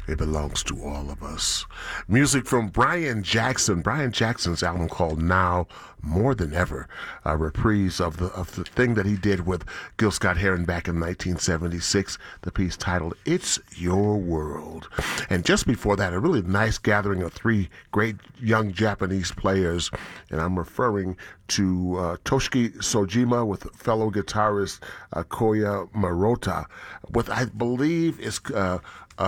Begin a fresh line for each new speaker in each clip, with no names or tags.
It belongs to all of us. Music from Brian Jackson. Brian Jackson's album called Now More Than Ever, a reprise of the thing that he did with Gil Scott-Heron back in 1976, the piece titled It's Your World. And just before that, a really nice gathering of three great young Japanese players, and I'm referring to Toshiki Sojima with fellow guitarist Koya Murata, with I believe is the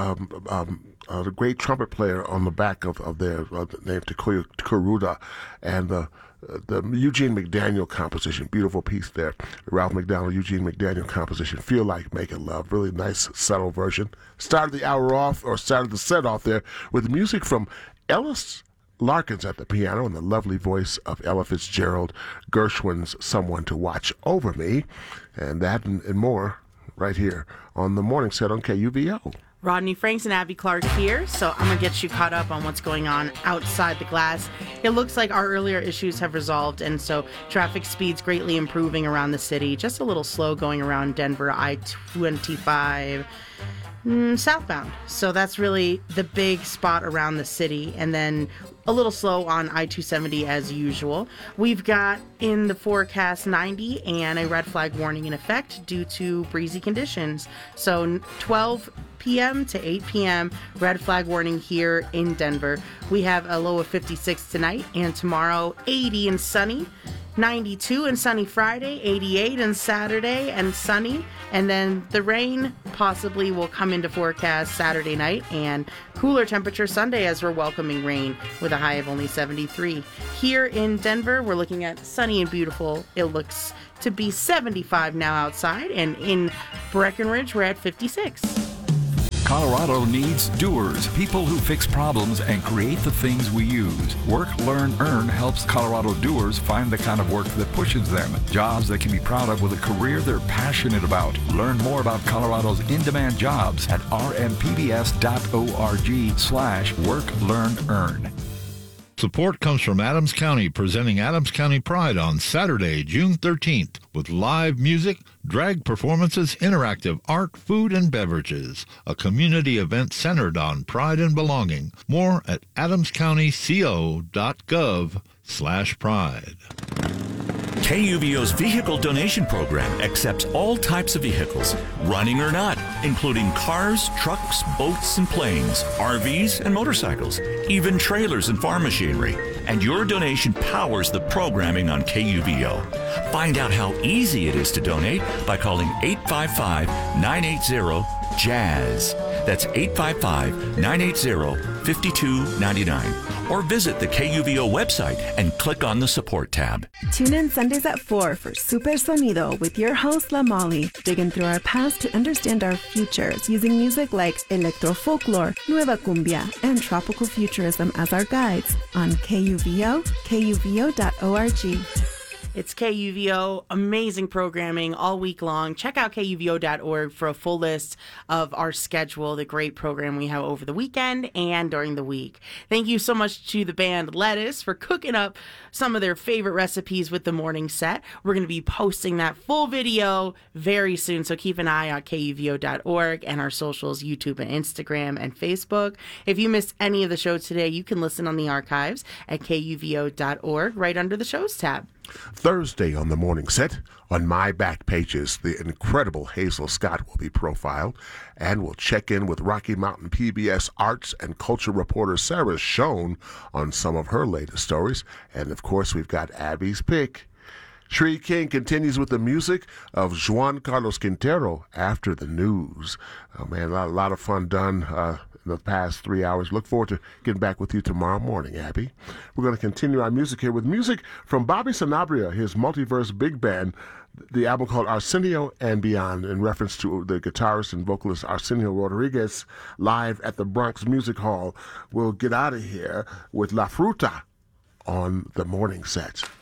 great trumpet player on the back of their name, Takuya Kuruda, and the Eugene McDaniel composition, beautiful piece there. Ralph McDonald, Eugene McDaniel composition, Feel Like Making Love, really nice, subtle version. Started the set off there with music from Ellis Larkins at the piano and the lovely voice of Ella Fitzgerald, Gershwin's Someone to Watch Over Me, and that and more right here on the morning set on KUVO.
Rodney Franks and Abby Clark here, so I'm going to get you caught up on what's going on outside the glass. It looks like our earlier issues have resolved, and so traffic speed's greatly improving around the city. Just a little slow going around Denver, I-25 southbound. So that's really the big spot around the city, and then a little slow on I-270 as usual. We've got in the forecast 90 and a red flag warning in effect due to breezy conditions. So 12 p.m. to 8 p.m. red flag warning here in Denver. We have a low of 56 tonight, and tomorrow 80 and sunny, 92 and sunny Friday, 88 and Saturday and sunny, and then the rain possibly will come into forecast Saturday night, and cooler temperature Sunday as we're welcoming rain with a high of only 73. Here in Denver, we're looking at sunny and beautiful. It looks to be 75 now outside, and in Breckenridge, we're at 56.
Colorado needs doers, people who fix problems and create the things we use. Work, Learn, Earn helps Colorado doers find the kind of work that pushes them, jobs they can be proud of with a career they're passionate about. Learn more about Colorado's in-demand jobs at rmpbs.org/Work, Learn, Earn.
Support comes from Adams County, presenting Adams County Pride on Saturday, June 13th, with live music, drag performances, interactive art, food, and beverages. A community event centered on pride and belonging. More at adamscountyco.gov/pride.
KUVO's vehicle donation program accepts all types of vehicles, running or not, including cars, trucks, boats, and planes, RVs, and motorcycles, even trailers and farm machinery. And your donation powers the programming on KUVO. Find out how easy it is to donate by calling 855-980-JAZZ. That's 855-980-5299. Or visit the KUVO website and click on the support tab.
Tune in Sundays at 4 for Super Sonido with your host, La Molly, digging through our past to understand our futures using music like electro folklore, nueva cumbia, and tropical futurism as our guides on KUVO, KUVO.org.
It's KUVO, amazing programming all week long. Check out KUVO.org for a full list of our schedule, the great program we have over the weekend and during the week. Thank you so much to the band Lettuce for cooking up some of their favorite recipes with the morning set. We're going to be posting that full video very soon, so keep an eye on KUVO.org and our socials, YouTube and Instagram and Facebook. If you missed any of the show today, you can listen on the archives at KUVO.org right under the shows tab.
Thursday on the morning set, on my back pages, the incredible Hazel Scott will be profiled, and we'll check in with Rocky Mountain PBS arts and culture reporter Sarah Schoen on some of her latest stories. And of course, we've got Abby's pick. Shree King continues with the music of Juan Carlos Quintero after the news. Oh man, a lot of fun done in the past 3 hours. Look forward to getting back with you tomorrow morning, Abby. We're going to continue our music here with music from Bobby Sanabria, his multiverse big band, the album called Arsenio and Beyond, in reference to the guitarist and vocalist Arsenio Rodriguez live at the Bronx Music Hall. We'll get out of here with La Fruta on the morning set.